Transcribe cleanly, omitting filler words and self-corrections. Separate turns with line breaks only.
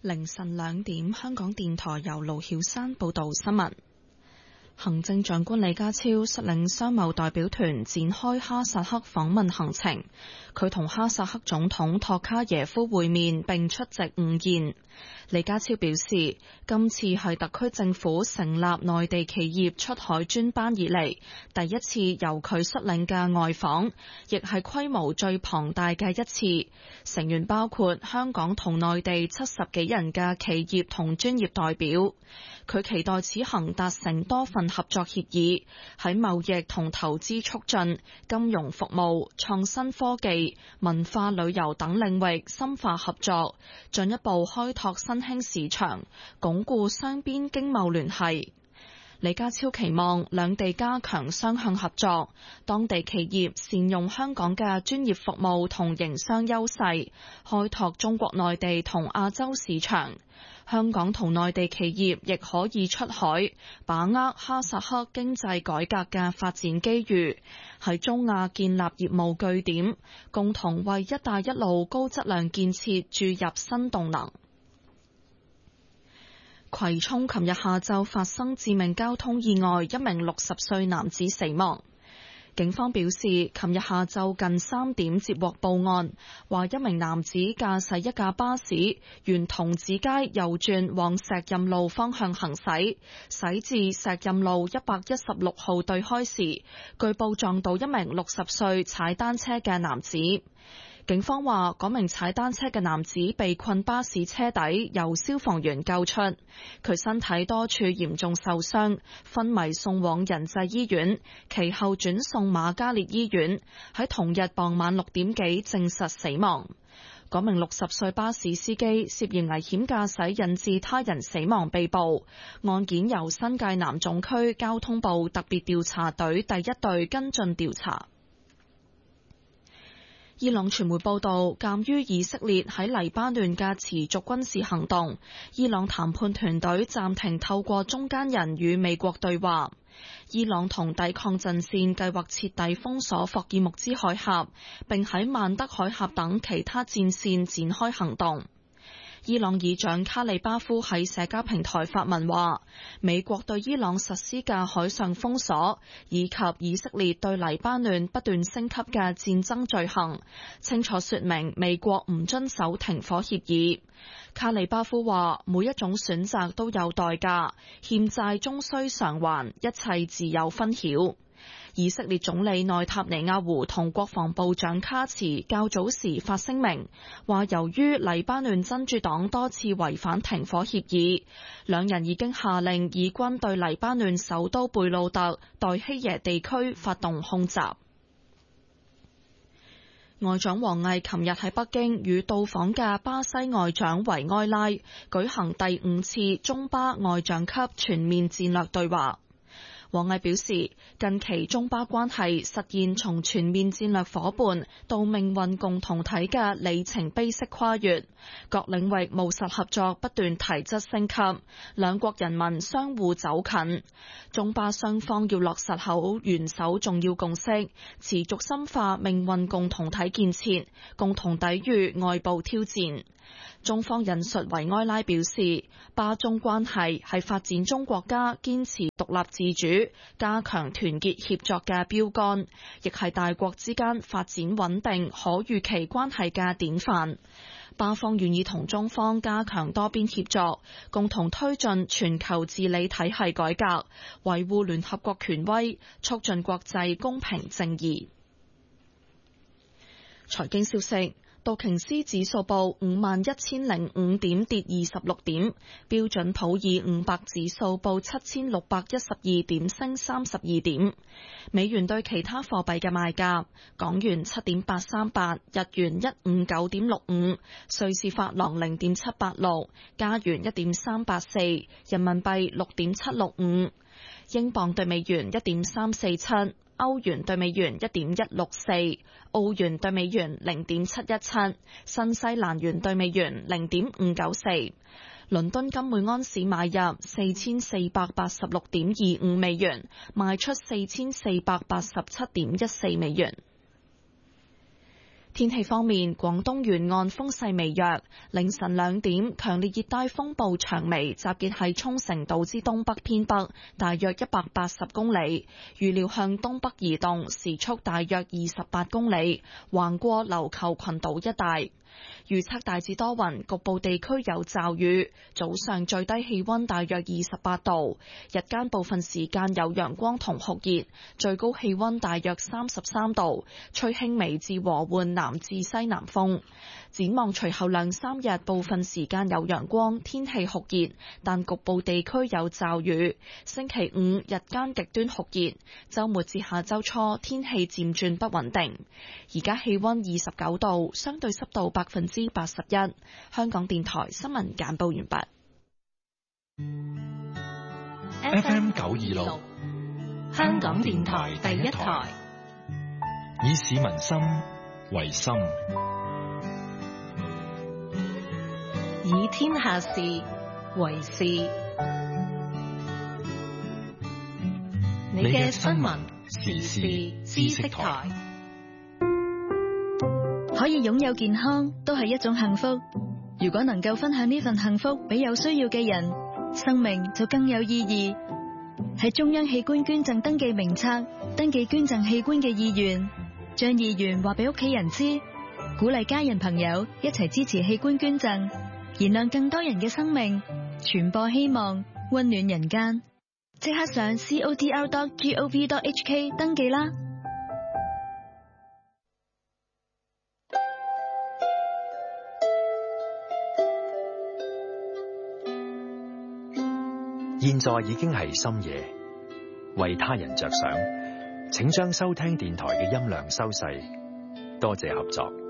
凌晨2點，香港電台由盧曉山報道新聞。行政長官李家超率領商貿代表團展開哈薩克訪問行程，佢同哈薩克總統托卡耶夫會面並出席午宴。李家超表示，今次係特區政府成立內地企業出海專班以嚟第一次由佢率領嘅外訪，亦係規模最龐大嘅一次。成員包括香港同內地70幾人嘅企業同專業代表。佢期待此行達成多份合作協議，喺貿易同投資促進、金融服務、創新科技、文化旅遊等領域深化合作，進一步開拓新興市場，鞏固雙邊經貿聯繫。李家超期望兩地加強雙向合作，當地企業善用香港嘅專業服務同營商優勢，開拓中國內地同亞洲市場。香港同內地企業亦可以出海，把握哈薩克經濟改革嘅發展機遇，喺中亞建立業務據點，共同為一帶一路高質量建設注入新動能。葵涌琴日下晝發生致命交通意外，一名60歲男子死亡。警方表示，琴日下晝近3點接獲報案，話一名男子駕駛一架巴士沿童子街右轉往石蔭路方向行駛，駛至石蔭路116號對開時，據報撞到一名60歲踩單車嘅男子。警方話，嗰名踩單車嘅男子被困巴士車底，由消防員救出。佢身體多處嚴重受傷，昏迷送往仁濟醫院，其後轉送瑪嘉烈醫院，喺同日傍晚6點幾證實死亡。嗰名60歲巴士司機涉嫌危險駕駛引致他人死亡被捕，案件由新界南總區交通部特別調查隊第1隊跟進調查。伊朗傳媒報道，鑑於以色列喺黎巴嫩嘅持續軍事行動，伊朗談判團隊暫停透過中間人與美國對話。伊朗同抵抗陣線計劃徹底封鎖霍爾木茲海峽，並喺曼德海峽等其他戰線展開行動。伊朗議長卡利巴夫喺社交平台發文話，美國對伊朗實施嘅海上封鎖，以及以色列對黎巴嫩不斷升級嘅戰爭罪行，清楚說明美國唔遵守停火協議。卡利巴夫話，每一種選擇都有代價，欠債終須償還，一切自有分曉。以色列總理內塔尼亞胡同國防部長卡茨較早時發聲明，話由於黎巴嫩真主黨多次違反停火協議，兩人已經下令以軍對黎巴嫩首都貝魯特代希耶地區發動空襲。外長王毅琴日喺北京與到訪嘅巴西外長維埃拉舉行第5次中巴外長級全面戰略對話。王毅表示，近期中巴關係實現從全面戰略夥伴到命運共同體嘅里程碑式跨越，各領域務實合作不斷提質升級，兩國人民相互走近。中巴雙方要落實好元首重要共識，持續深化命運共同體建設，共同抵禦外部挑戰。中方引述維埃拉表示，巴中關係係發展中國家堅持獨立自主、加強團結協作嘅標杆，亦係大國之間發展穩定可預期關係嘅典範。巴方願意同中方加強多邊協作，共同推進全球治理體系改革，維護聯合國權威，促進國際公平正義。財經消息。道瓊斯指數報51,005點，跌26點；標準普爾500指數報7,612點，升32點。美元對其他貨幣嘅賣價：港元7.838，日元159.65，瑞士法郎0.786，加元1.384，人民幣6.765，英鎊對美元1.347。歐元對美元1.164，澳元對美元0.717，新西蘭元對美元0.594。倫敦金每安士買入4486.25美元，賣出4487.14美元。 天氣方面，廣東沿岸風勢微弱。凌晨2點，強烈熱帶風暴長眉集結喺沖繩島之東北偏北，大約180公里，預料向東北移動，時速大約28公里，橫過琉球群島一帶。預測大致多雲，局部地區有驟雨。早上最低氣溫大約28度，日間部分時間有陽光同酷熱，最高氣溫大約33度，吹輕微至和緩南至西南風。展望隨後2-3日，部分時間有陽光，天氣酷熱，但局部地區有驟雨。星期5日間極端酷熱，週末至下週初天氣漸轉不穩定。而家氣溫29度，相對濕度81%。香港電台新聞簡報完畢。
FM 926，香港電台第一台，以市民心為心，
以天下事為事。你嘅新聞時事知識台。
可以擁有健康都係一種幸福。如果能夠分享呢份幸福俾有需要嘅人，生命就更有意義。喺中央器官捐贈登記名冊登記捐贈器官嘅意願，將意願話俾屋企人知，鼓勵家人朋友一齊支持器官捐贈，燃亮更多人嘅生命，傳播希望，溫暖人間。即刻上 cotr.gov.hk 登記啦！
現在已經係深夜，為他人着想，請將收聽電台嘅音量收細，多謝合作。